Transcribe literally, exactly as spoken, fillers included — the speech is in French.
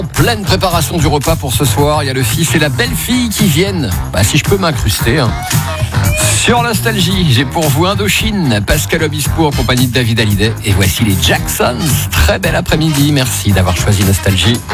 Pleine préparation du repas pour ce soir. Il y a le fils et la belle-fille qui viennent. Bah, si je peux m'incruster. Hein. Sur Nostalgie, j'ai pour vous Indochine, Pascal Obispo en compagnie de David Hallyday. Et voici les Jacksons. Très bel après-midi. Merci d'avoir choisi Nostalgie.